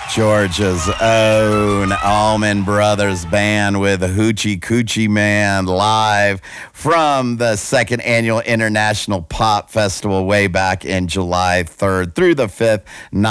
Georgia's own Allman Brothers Band with Hoochie Coochie Man live from the second annual International Pop Festival way back in July 3rd through the 5th,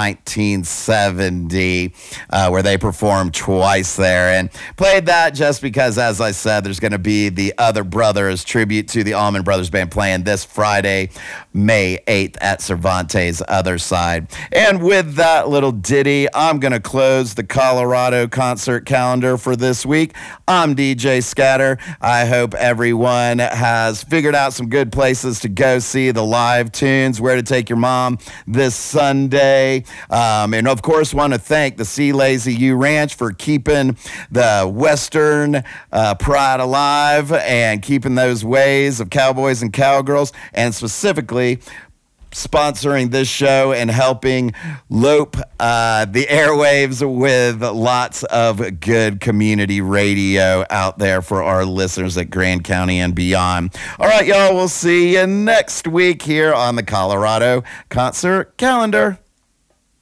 1970, where they performed twice there and played that just because, as I said, there's going to be the Other Brothers tribute to the Allman Brothers Band playing this Friday, May 8th at Cervantes Other Side. And with that little ditty, I'm going to close the Colorado concert calendar for this week. I'm DJ Scatter. I hope everyone has figured out some good places to go see the live tunes, where to take your mom this Sunday. And of course, want to thank the Sea Lazy U Ranch for keeping the Western pride alive and keeping those ways of cowboys and cowgirls, and specifically sponsoring this show and helping lope the airwaves with lots of good community radio out there for our listeners at Grand County and beyond. All right, y'all, we'll see you next week here on the Colorado Concert Calendar.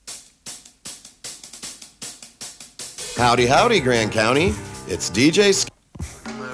Howdy, howdy, Grand County. It's DJ